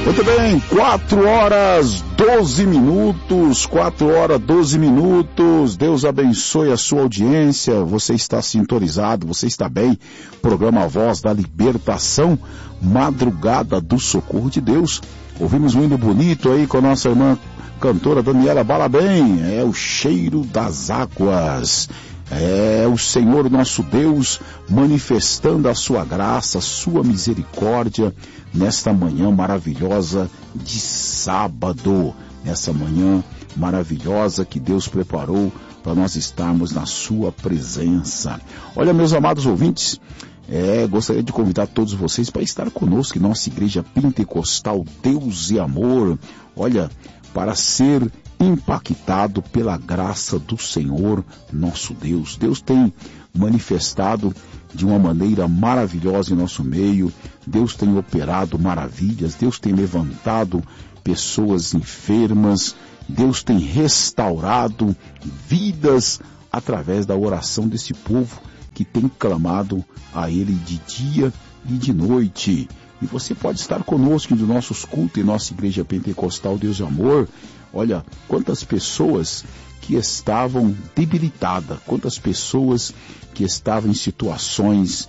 Muito bem, 4 horas 12 minutos, 4 horas 12 minutos, Deus abençoe a sua audiência, você está sintonizado, você está bem, programa Voz da Libertação, Madrugada do Socorro de Deus. Ouvimos um hino bonito aí com a nossa irmã cantora Daniela Balabem, é o cheiro das águas. É o Senhor nosso Deus manifestando a sua graça, a sua misericórdia nesta manhã maravilhosa de sábado, nessa manhã maravilhosa que Deus preparou para nós estarmos na sua presença. Olha, meus amados ouvintes, gostaria de convidar todos vocês para estar conosco em nossa igreja pentecostal Deus e Amor, olha, para ser impactado pela graça do Senhor nosso Deus. Deus tem manifestado de uma maneira maravilhosa em nosso meio, Deus tem operado maravilhas, Deus tem levantado pessoas enfermas, Deus tem restaurado vidas através da oração desse povo que tem clamado a Ele de dia e de noite. E você pode estar conosco nos nossos cultos em nossa igreja pentecostal Deus e Amor. Olha, quantas pessoas que estavam debilitadas, quantas pessoas que estavam em situações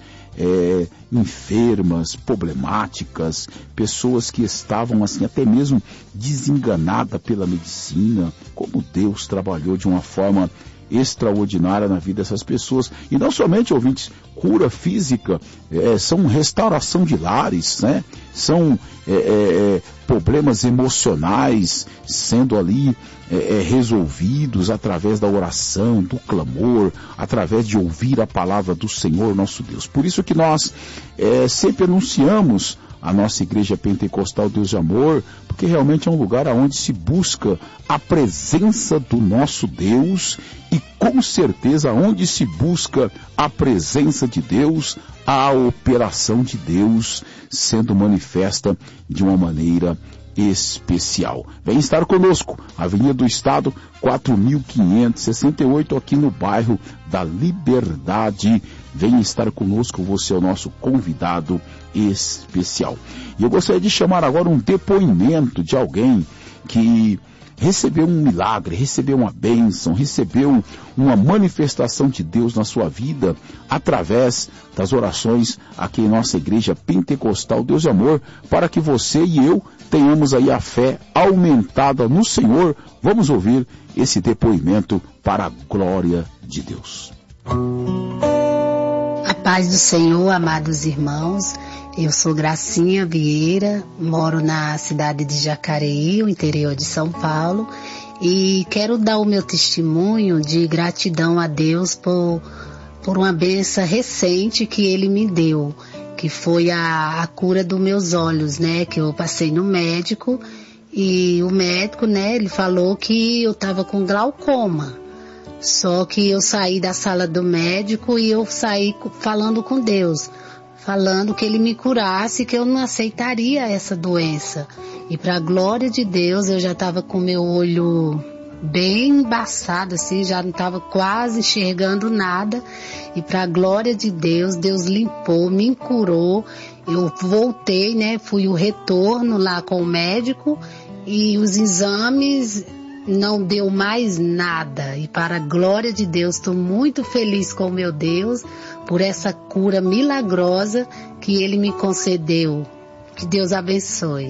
enfermas, problemáticas, pessoas que estavam assim até mesmo desenganadas pela medicina, como Deus trabalhou de uma forma extraordinária na vida dessas pessoas. E não somente, ouvintes, cura física, são restauração de lares, né? São problemas emocionais sendo ali resolvidos através da oração, do clamor, através de ouvir a palavra do Senhor nosso Deus. Por isso que nós sempre anunciamos a nossa igreja pentecostal Deus de Amor, porque realmente é um lugar onde se busca a presença do nosso Deus e com certeza onde se busca a presença de Deus, a operação de Deus sendo manifesta de uma maneira especial. Vem estar conosco, Avenida do Estado, 4.568, aqui no bairro da Liberdade. Vem estar conosco, você é o nosso convidado especial. E eu gostaria de chamar agora um depoimento de alguém que recebeu um milagre, recebeu uma bênção, recebeu uma manifestação de Deus na sua vida através das orações aqui em nossa igreja pentecostal Deus e Amor, para que você e eu tenhamos aí a fé aumentada no Senhor. Vamos ouvir esse depoimento para a glória de Deus. A paz do Senhor, amados irmãos. Eu sou Gracinha Vieira, moro na cidade de Jacareí, o interior de São Paulo, e quero dar o meu testemunho de gratidão a Deus por uma bênção recente que Ele me deu, que foi a cura dos meus olhos, né, que eu passei no médico, e o médico, né, ele falou que eu estava com glaucoma. Só que eu saí da sala do médico e eu saí falando com Deus, falando que Ele me curasse, que eu não aceitaria essa doença. E para a glória de Deus, eu já estava com meu olho bem embaçado, assim, já não estava quase enxergando nada. E para a glória de Deus, Deus limpou, me curou. Eu voltei, né, fui o retorno lá com o médico e os exames não deu mais nada. E para a glória de Deus, estou muito feliz com o meu Deus por essa cura milagrosa que Ele me concedeu. Que Deus abençoe.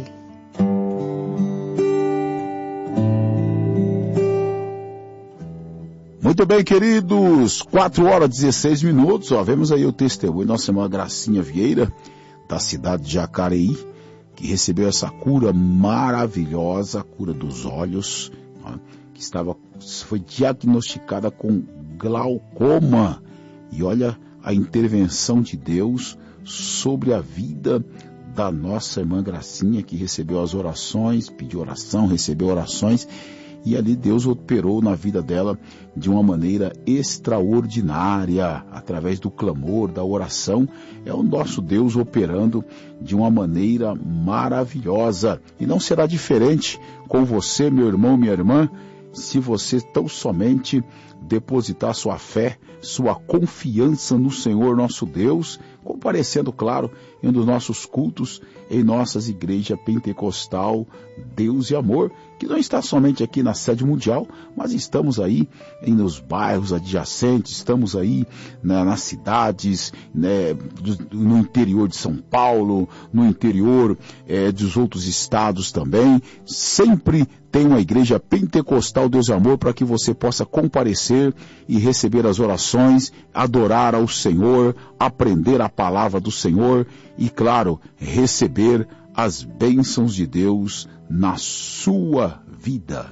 Muito bem, queridos, 4 horas e 16 minutos, vemos aí o testemunho da nossa irmã Gracinha Vieira, da cidade de Jacareí, que recebeu essa cura maravilhosa, a cura dos olhos, que foi diagnosticada com glaucoma. E olha a intervenção de Deus sobre a vida da nossa irmã Gracinha, que recebeu as orações, pediu oração, recebeu orações, e ali Deus operou na vida dela de uma maneira extraordinária, através do clamor, da oração. É o nosso Deus operando de uma maneira maravilhosa. E não será diferente com você, meu irmão, minha irmã, se você tão somente depositar sua fé, sua confiança no Senhor nosso Deus, comparecendo, claro, em um dos nossos cultos, em nossas igrejas pentecostal, Deus e Amor, que não está somente aqui na sede mundial, mas estamos aí nos bairros adjacentes, estamos aí nas cidades, né, no interior de São Paulo, no interior dos outros estados também. Sempre tem uma igreja pentecostal Deus e Amor para que você possa comparecer e receber as orações, adorar ao Senhor, aprender a palavra do Senhor e, claro, receber as bênçãos de Deus na sua vida.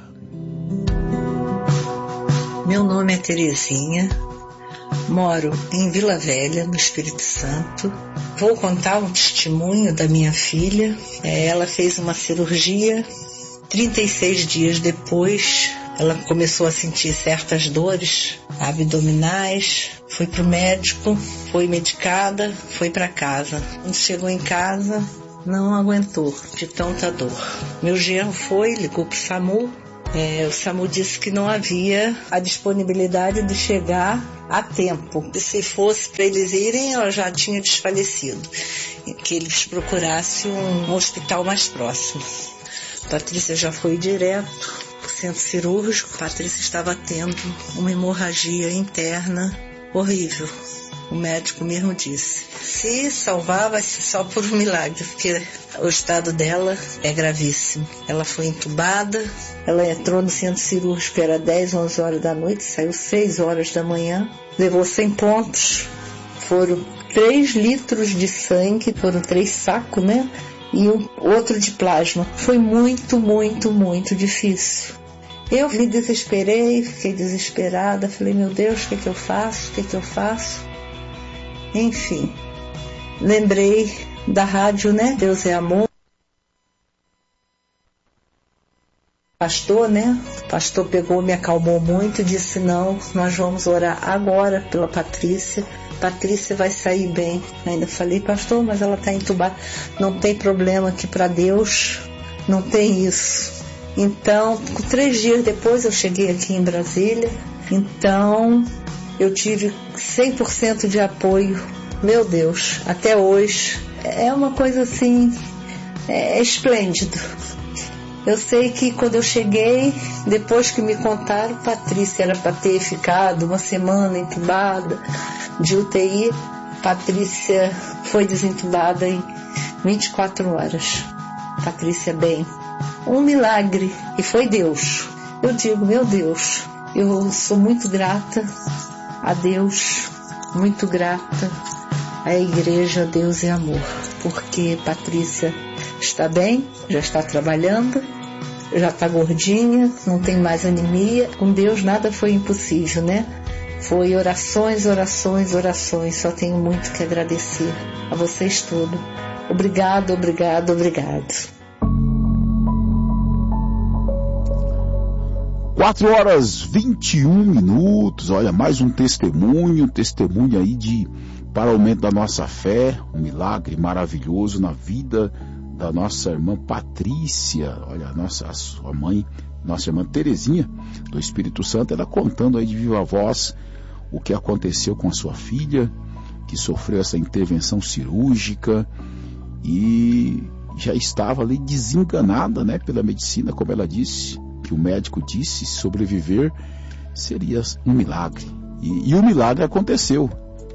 Meu nome é Terezinha, moro em Vila Velha, no Espírito Santo. Vou contar um testemunho da minha filha. Ela fez uma cirurgia, 36 dias depois ela começou a sentir certas dores abdominais, foi pro médico, foi medicada, foi para casa. Quando chegou em casa, não aguentou de tanta dor. Meu genro ligou pro SAMU. O SAMU disse que não havia a disponibilidade de chegar a tempo. Se fosse para eles irem, ela já tinha desfalecido. Que eles procurassem um hospital mais próximo. Patrícia já foi direto para o centro cirúrgico. Patrícia estava tendo uma hemorragia interna horrível. O médico mesmo disse, se salvar vai ser só por um milagre, porque o estado dela é gravíssimo. Ela foi entubada, ela entrou no centro cirúrgico, era 10, 11 horas da noite, saiu 6 horas da manhã, levou 100 pontos, foram 3 litros de sangue, foram 3 sacos, né? E outro de plasma. Foi muito, muito, muito difícil. Eu me desesperei, fiquei desesperada, falei, meu Deus, o que eu faço? O que eu faço? Enfim, lembrei da rádio, né? Deus é Amor. Pastor, né? O pastor pegou, me acalmou muito, disse, não, nós vamos orar agora pela Patrícia. Patrícia vai sair bem. Ainda falei, pastor, mas ela está entubada. Não tem problema, que para Deus não tem isso. Então, 3 dias depois eu cheguei aqui em Brasília. Então, eu tive 100% de apoio. Meu Deus, até hoje. É uma coisa assim, é esplêndido. Eu sei que quando eu cheguei, depois que me contaram, Patrícia era para ter ficado 1 semana entubada de UTI. Patrícia foi desentubada em 24 horas. Patrícia bem. Um milagre. E foi Deus. Eu digo, meu Deus, eu sou muito grata a Deus, muito grata à igreja Deus e Amor, porque Patrícia está bem, já está trabalhando, já está gordinha, não tem mais anemia. Com Deus nada foi impossível, né? Foi orações, orações, orações. Só tenho muito que agradecer a vocês todos. Obrigado, obrigado, obrigado. 4h21. Olha, mais um testemunho aí para aumento da nossa fé, um milagre maravilhoso na vida da nossa irmã Patrícia. Olha, a sua mãe, nossa irmã Terezinha, do Espírito Santo, ela contando aí de viva voz o que aconteceu com a sua filha, que sofreu essa intervenção cirúrgica e já estava ali desenganada, né, pela medicina, como ela disse, que o médico disse, sobreviver seria um milagre. E o milagre aconteceu.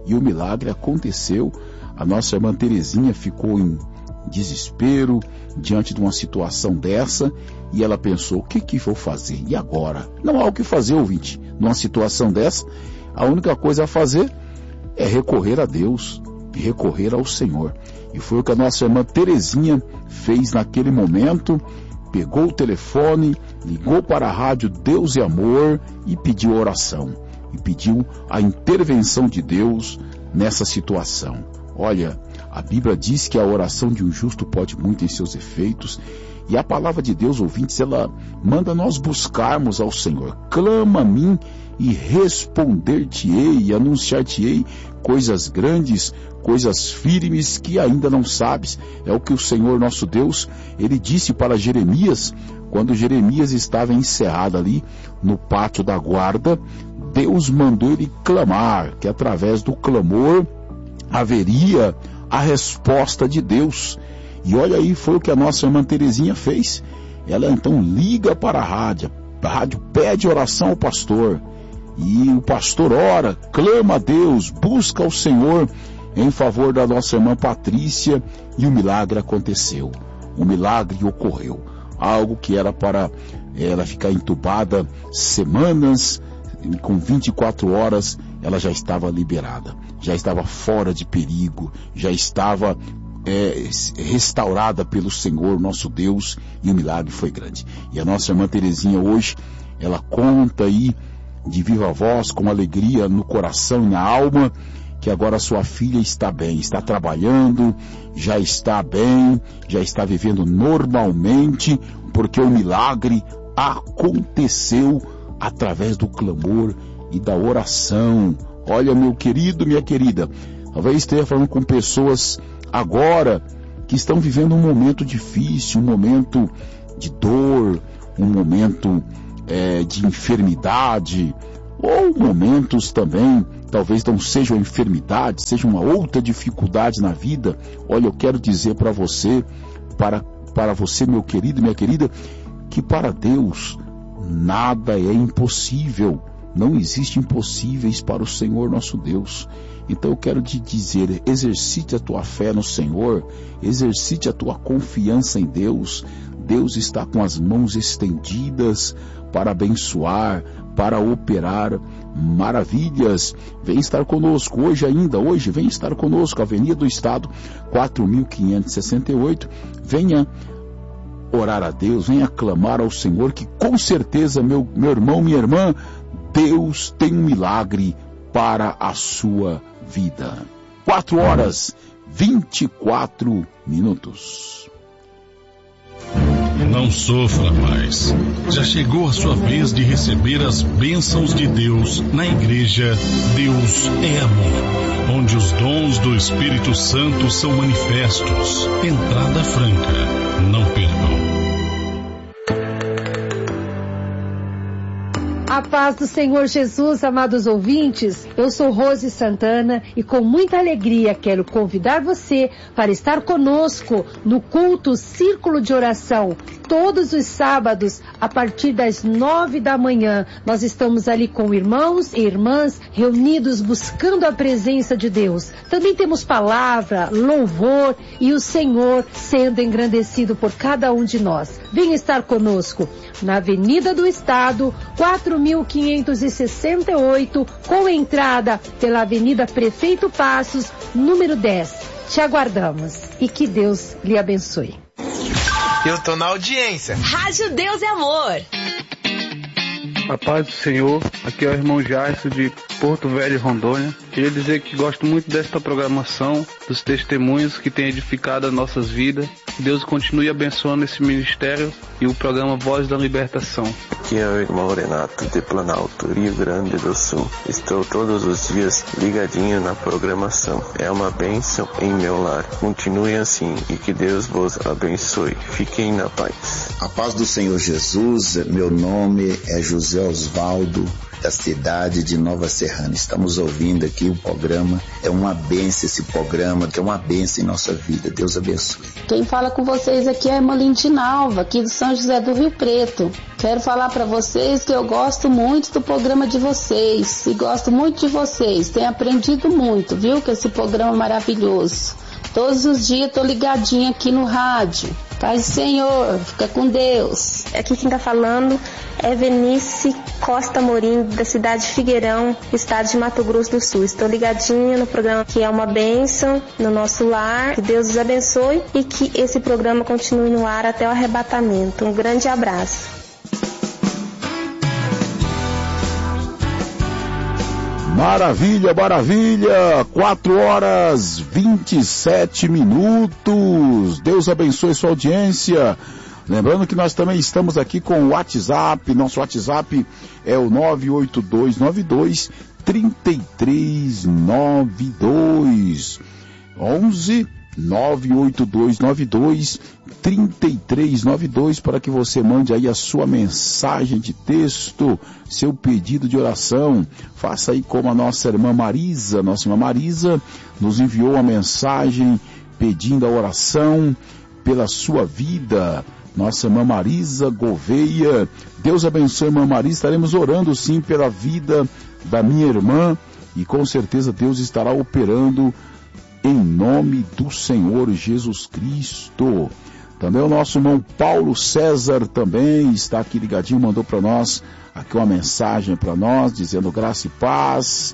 A nossa irmã Terezinha ficou em desespero diante de uma situação dessa e ela pensou, o que vou fazer? E agora? Não há o que fazer, ouvinte. Numa situação dessa, a única coisa a fazer é recorrer a Deus, recorrer ao Senhor. E foi o que a nossa irmã Terezinha fez naquele momento. Pegou o telefone, ligou para a rádio Deus e Amor e pediu oração. E pediu a intervenção de Deus nessa situação. Olha, a Bíblia diz que a oração de um justo pode muito em seus efeitos. E a palavra de Deus, ouvintes, ela manda nós buscarmos ao Senhor. Clama a mim e responder-te-ei e anunciar-te-ei coisas grandes, coisas firmes que ainda não sabes. É o que o Senhor nosso Deus, ele disse para Jeremias, quando Jeremias estava encerrado ali no pátio da guarda. Deus mandou ele clamar, que através do clamor haveria a resposta de Deus. E olha aí, foi o que a nossa irmã Terezinha fez. Ela então liga para a rádio pede oração ao pastor, e o pastor ora, clama a Deus, busca o Senhor em favor da nossa irmã Patrícia, e o milagre aconteceu. O milagre ocorreu. Algo que era para ela ficar entubada semanas, com 24 horas ela já estava liberada, já estava fora de perigo, já estava restaurada pelo Senhor nosso Deus, e o milagre foi grande. E a nossa irmã Terezinha hoje, ela conta aí de viva voz, com alegria no coração e na alma, que agora sua filha está bem, está trabalhando, já está bem, já está vivendo normalmente, porque o milagre aconteceu através do clamor e da oração. Olha, meu querido, minha querida, talvez esteja falando com pessoas agora que estão vivendo um momento difícil, um momento de dor, um momento de enfermidade, ou momentos também, talvez não sejam enfermidade, seja uma outra dificuldade na vida. Olha, eu quero dizer para você, para você, meu querido, minha querida, que para Deus nada é impossível. Não existe impossíveis para o Senhor nosso Deus. Então eu quero te dizer, exercite a tua fé no Senhor, exercite a tua confiança em Deus. Deus está com as mãos estendidas para abençoar, para operar maravilhas. Vem estar conosco hoje ainda, hoje vem estar conosco, Avenida do Estado, 4.568. Venha orar a Deus, venha clamar ao Senhor, que com certeza, meu irmão, minha irmã, Deus tem um milagre para a sua vida. 4:24. Não sofra mais. Já chegou a sua vez de receber as bênçãos de Deus na igreja Deus é Amor, onde os dons do Espírito Santo são manifestos. Entrada franca. Não percam. A paz do Senhor Jesus, amados ouvintes, eu sou Rose Santana e com muita alegria quero convidar você para estar conosco no culto Círculo de Oração, todos os sábados, a partir das 9 da manhã. Nós estamos ali com irmãos e irmãs reunidos buscando a presença de Deus. Também temos palavra, louvor e o Senhor sendo engrandecido por cada um de nós. Venha estar conosco na Avenida do Estado, 4.568, com entrada pela Avenida Prefeito Passos, número 10. Te aguardamos e que Deus lhe abençoe. Eu tô na audiência. Rádio Deus é Amor. A paz do Senhor, aqui é o irmão Jairson de Porto Velho, Rondônia. Queria dizer que gosto muito desta programação, dos testemunhos que tem edificado as nossas vidas. Que Deus continue abençoando esse ministério e o programa Voz da Libertação. Aqui é o irmão Renato de Planalto, Rio Grande do Sul. Estou todos os dias ligadinho na programação. É uma bênção em meu lar. Continue assim e que Deus vos abençoe. Fiquem na paz. A paz do Senhor Jesus. Meu nome é José Osvaldo, da cidade de Nova Serrana. Estamos ouvindo aqui o programa. É uma bênção esse programa, que é uma bênção em nossa vida. Deus abençoe. Quem fala com vocês aqui é a irmã Lindinalva, aqui do São José do Rio Preto. Quero falar para vocês que eu gosto muito do programa de vocês e gosto muito de vocês. Tenho aprendido muito, viu? Com esse programa maravilhoso. Todos os dias tô ligadinha aqui no rádio. Paz do Senhor, fica com Deus. Aqui quem tá falando é Venice Costa Morim, da cidade de Figueirão, estado de Mato Grosso do Sul. Estou ligadinha no programa que é uma bênção no nosso lar. Que Deus os abençoe e que esse programa continue no ar até o arrebatamento. Um grande abraço. Maravilha, maravilha, 4:27. Deus abençoe sua audiência. Lembrando que nós também estamos aqui com o WhatsApp. Nosso WhatsApp é o 98292-3392. 98292-3392 para que você mande aí a sua mensagem de texto, seu pedido de oração. Faça aí como a nossa irmã Marisa. Nossa irmã Marisa nos enviou uma mensagem pedindo a oração pela sua vida. Nossa irmã Marisa Gouveia. Deus abençoe, irmã Marisa. Estaremos orando sim pela vida da minha irmã e com certeza Deus estará operando em nome do Senhor Jesus Cristo. Também o nosso irmão Paulo César também está aqui ligadinho, mandou para nós aqui uma mensagem para nós, dizendo graça e paz.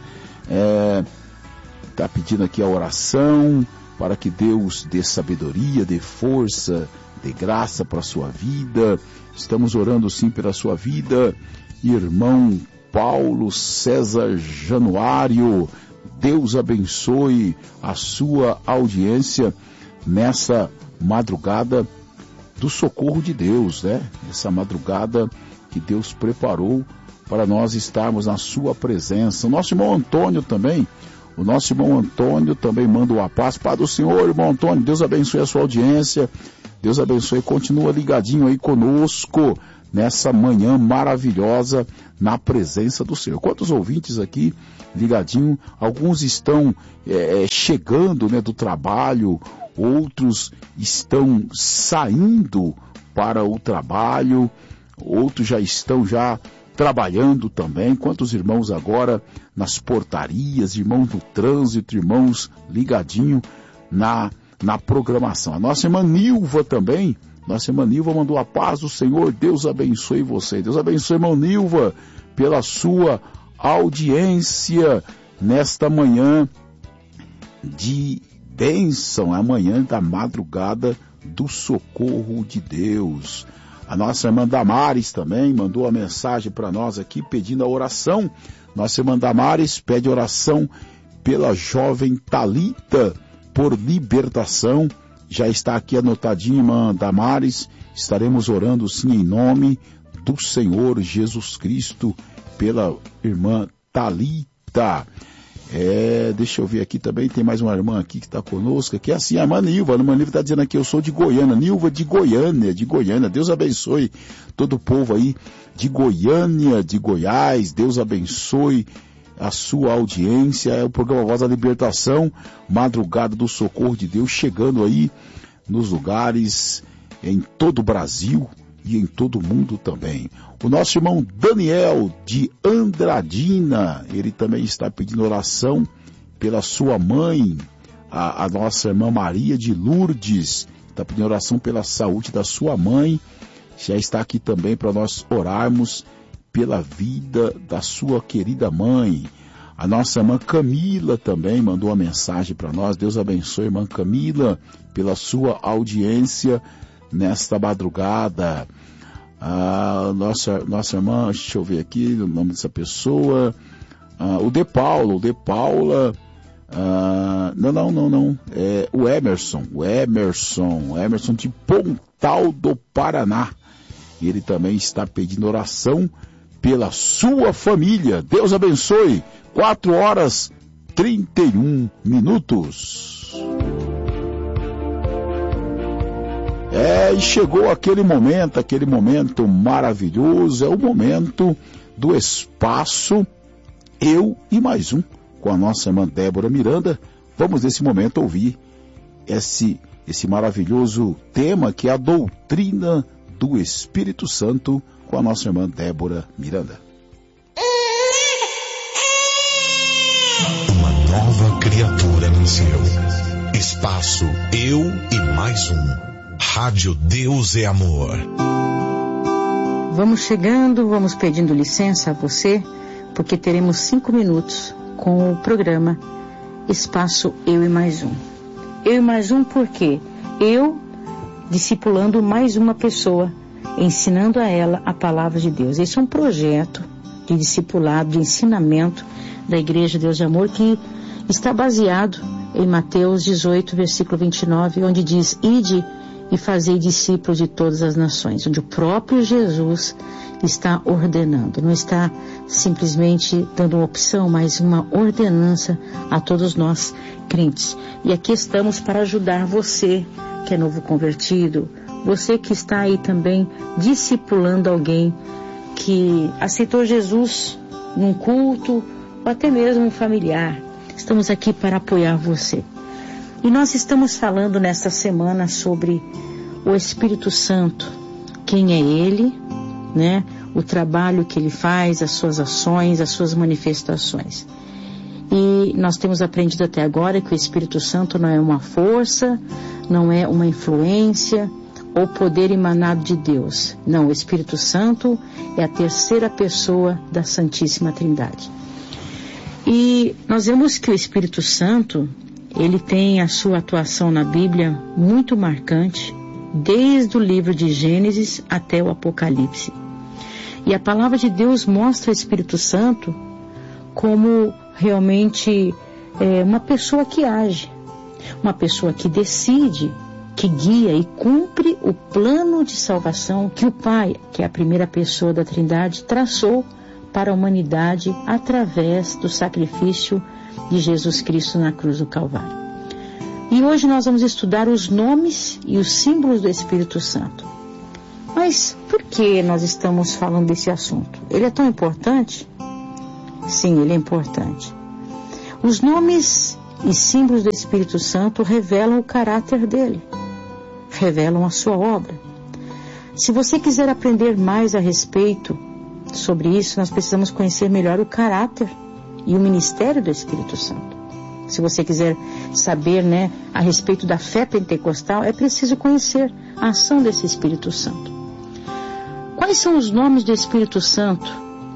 Está pedindo aqui a oração para que Deus dê sabedoria, dê força, dê graça para a sua vida. Estamos orando sim pela sua vida, irmão Paulo César Januário. Deus abençoe a sua audiência nessa madrugada do socorro de Deus, né? Essa madrugada que Deus preparou para nós estarmos na sua presença. O nosso irmão Antônio também manda uma paz. Paz do Senhor, irmão Antônio. Deus abençoe a sua audiência. Deus abençoe. Continua ligadinho aí conosco nessa manhã maravilhosa na presença do Senhor. Quantos ouvintes aqui ligadinho? Alguns estão chegando, né, do trabalho, outros estão saindo para o trabalho, outros já estão trabalhando também. Quantos irmãos agora nas portarias, irmãos no trânsito, irmãos ligadinho na programação. A nossa irmã Nilva também. Nossa irmã Nilva mandou a paz do Senhor. Deus abençoe você. Deus abençoe, irmã Nilva, pela sua audiência nesta manhã de bênção, a manhã da madrugada do socorro de Deus. A nossa irmã Damares também mandou uma mensagem para nós aqui pedindo a oração. Nossa irmã Damares pede oração pela jovem Thalita, por libertação. Já está aqui anotadinho, irmã Damares. Estaremos orando sim em nome do Senhor Jesus Cristo pela irmã Thalita. Deixa eu ver aqui também, tem mais uma irmã aqui que está conosco, que é assim, a irmã Nilva. A irmã Nilva está dizendo aqui, eu sou de Goiânia. Nilva de Goiânia. Deus abençoe todo o povo aí de Goiânia, de Goiás. Deus abençoe a sua audiência. É o programa Voz da Libertação, madrugada do socorro de Deus, chegando aí nos lugares em todo o Brasil e em todo o mundo também. O nosso irmão Daniel de Andradina, ele também está pedindo oração pela sua mãe, a nossa irmã Maria de Lourdes, está pedindo oração pela saúde da sua mãe. Já está aqui também para nós orarmos pela vida da sua querida mãe. A nossa irmã Camila também mandou uma mensagem para nós. Deus abençoe, irmã Camila, pela sua audiência nesta madrugada. Nossa irmã, deixa eu ver aqui o nome dessa pessoa. O De Paula. Não. É o Emerson de Pontal do Paraná. Ele também está pedindo oração pela sua família. Deus abençoe. 4h31. E chegou aquele momento maravilhoso, é o momento do espaço Eu e Mais Um, com a nossa irmã Débora Miranda. Vamos nesse momento ouvir esse maravilhoso tema que é a doutrina do Espírito Santo, com a nossa irmã Débora Miranda. Uma nova criatura nasceu. Espaço Eu e Mais Um. Rádio Deus é Amor. Vamos chegando, vamos pedindo licença a você, porque teremos 5 minutos com o programa Espaço Eu e Mais Um. Eu e Mais Um porque eu discipulando mais uma pessoa, ensinando a ela a palavra de Deus. Esse é um projeto de discipulado, de ensinamento da Igreja Deus de Amor, que está baseado em Mateus 18, versículo 29, onde diz: Ide e fazei discípulos de todas as nações, onde o próprio Jesus está ordenando, não está simplesmente dando uma opção, mas uma ordenança a todos nós crentes. E aqui estamos para ajudar você que é novo convertido, você que está aí também discipulando alguém que aceitou Jesus num culto ou até mesmo um familiar. Estamos aqui para apoiar você. E nós estamos falando nesta semana sobre o Espírito Santo, quem é Ele, né? O trabalho que Ele faz, as suas ações, as suas manifestações. E nós temos aprendido até agora que o Espírito Santo não é uma força, não é uma influência ou poder emanado de Deus. Não, o Espírito Santo é a terceira pessoa da Santíssima Trindade. E nós vemos que o Espírito Santo, ele tem a sua atuação na Bíblia muito marcante, desde o livro de Gênesis até o Apocalipse. E a palavra de Deus mostra o Espírito Santo como realmente uma pessoa que age, uma pessoa que decide, que guia e cumpre o plano de salvação que o Pai, que é a primeira pessoa da Trindade, traçou para a humanidade através do sacrifício de Jesus Cristo na cruz do Calvário. E hoje nós vamos estudar os nomes e os símbolos do Espírito Santo. Mas por que nós estamos falando desse assunto? Ele é tão importante? Sim, ele é importante. Os nomes e símbolos do Espírito Santo revelam o caráter dele, revelam a sua obra. Se você quiser aprender mais a respeito sobre isso, nós precisamos conhecer melhor o caráter e o ministério do Espírito Santo. Se você quiser saber, a respeito da fé pentecostal, é preciso conhecer a ação desse Espírito Santo. Quais são os nomes do Espírito Santo?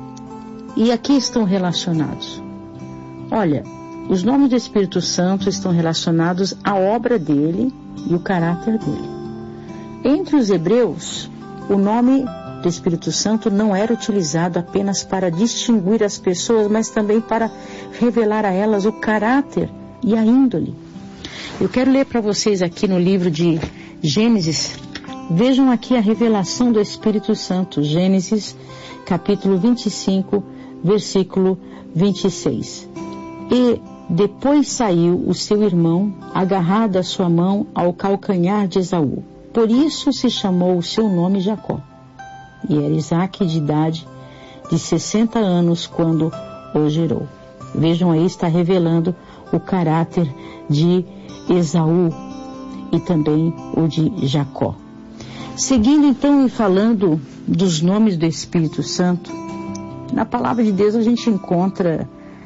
E aqui estão relacionados. Olha, os nomes do Espírito Santo estão relacionados à obra dele e o caráter dele. Entre os hebreus, o nome do Espírito Santo não era utilizado apenas para distinguir as pessoas, mas também para revelar a elas o caráter e a índole. Eu quero ler para vocês aqui no livro de Gênesis. Vejam aqui a revelação do Espírito Santo. Gênesis, capítulo 25, versículo 26. E depois saiu o seu irmão, agarrado a sua mão ao calcanhar de Esaú. Por isso se chamou o seu nome Jacó. E era Isaque de idade de 60 anos quando o gerou. Vejam aí, está revelando o caráter de Esaú e também o de Jacó. Seguindo então e falando dos nomes do Espírito Santo, na palavra de Deus a gente encontra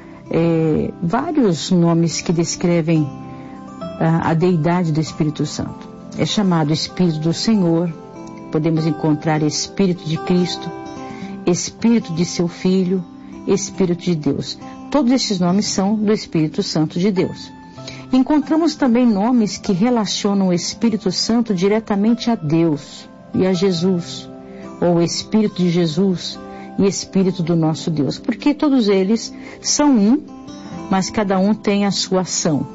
vários nomes que descrevem a deidade do Espírito Santo. É chamado Espírito do Senhor, podemos encontrar Espírito de Cristo, Espírito de seu Filho, Espírito de Deus. Todos esses nomes são do Espírito Santo de Deus. Encontramos também nomes que relacionam o Espírito Santo diretamente a Deus e a Jesus, ou Espírito de Jesus e Espírito do nosso Deus, porque todos eles são um, mas cada um tem a sua ação,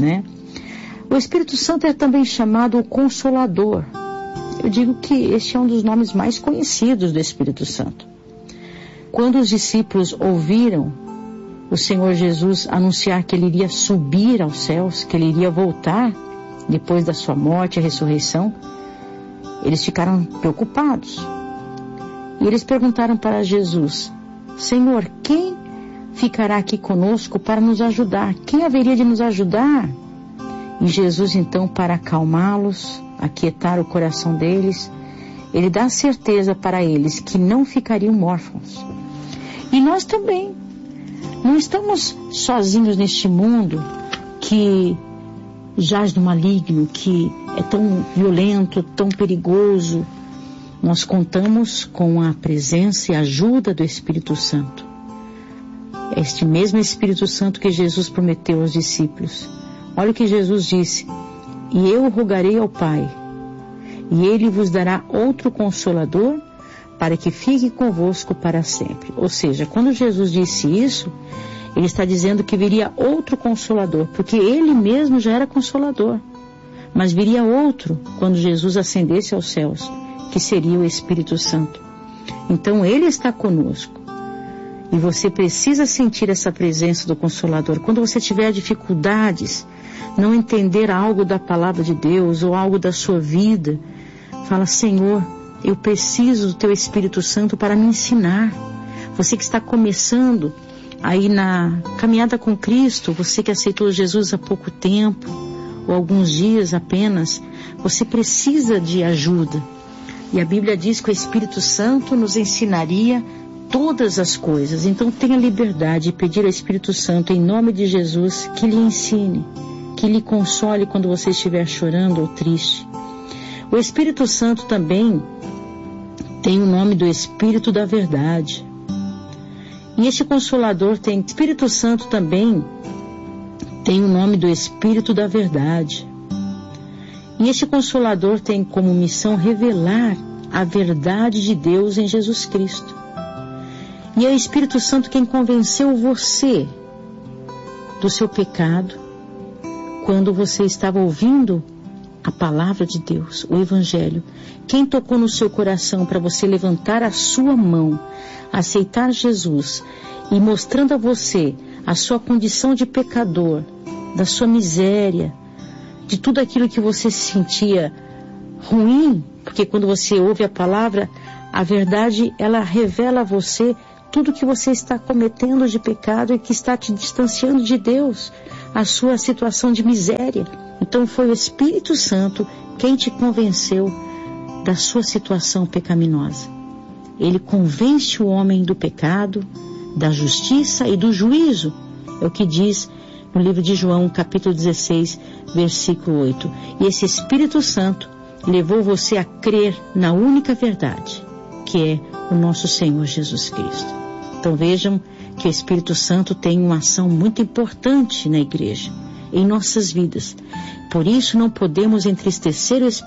O Espírito Santo é também chamado o Consolador. Eu digo que este é um dos nomes mais conhecidos do Espírito Santo. Quando os discípulos ouviram o Senhor Jesus anunciar que ele iria subir aos céus, que ele iria voltar depois da sua morte e ressurreição, eles ficaram preocupados. E eles perguntaram para Jesus: Senhor, quem ficará aqui conosco para nos ajudar? Quem haveria de nos ajudar? E Jesus, então, para acalmá-los, aquietar o coração deles, ele dá certeza para eles que não ficariam órfãos. E nós também não estamos sozinhos neste mundo que jaz no maligno, que é tão violento, tão perigoso. Nós contamos com a presença e ajuda do Espírito Santo. Este mesmo Espírito Santo que Jesus prometeu aos discípulos. Olha o que Jesus disse: e eu rogarei ao Pai, e Ele vos dará outro Consolador, para que fique convosco para sempre. Ou seja, quando Jesus disse isso, Ele está dizendo que viria outro Consolador, porque Ele mesmo já era Consolador. mas viria outro quando Jesus ascendesse aos céus, que seria o Espírito Santo. Então Ele está conosco. E você precisa sentir essa presença do Consolador. Quando você tiver dificuldades, não entender algo da palavra de Deus ou algo da sua vida, fala: Senhor, eu preciso do Teu Espírito Santo para me ensinar. Você que está começando aí na caminhada com Cristo, você que aceitou Jesus há pouco tempo, ou alguns dias apenas, você precisa de ajuda. E a Bíblia diz que o Espírito Santo nos ensinaria todas as coisas. Então tenha liberdade de pedir ao Espírito Santo, em nome de Jesus, que lhe ensine, que lhe console quando você estiver chorando ou triste. O Espírito Santo também tem o nome do Espírito da Verdade. E este Consolador tem, Espírito Santo também tem o nome do Espírito da Verdade. E este Consolador tem como missão revelar a verdade de Deus em Jesus Cristo. E é o Espírito Santo quem convenceu você do seu pecado quando você estava ouvindo a palavra de Deus, o Evangelho. Quem tocou no seu coração para você levantar a sua mão, aceitar Jesus e mostrando a você a sua condição de pecador, da sua miséria, de tudo aquilo que você se sentia ruim, porque quando você ouve a palavra, a verdade, ela revela a você tudo que você está cometendo de pecado e que está te distanciando de Deus, a sua situação de miséria. Então foi o Espírito Santo quem te convenceu da sua situação pecaminosa. Ele convence o homem do pecado, da justiça e do juízo. É o que diz no livro de João, capítulo 16, versículo 8. E esse Espírito Santo levou você a crer na única verdade, que é o nosso Senhor Jesus Cristo. Então vejam que o Espírito Santo tem uma ação muito importante na igreja, em nossas vidas. Por isso não podemos entristecer o Espírito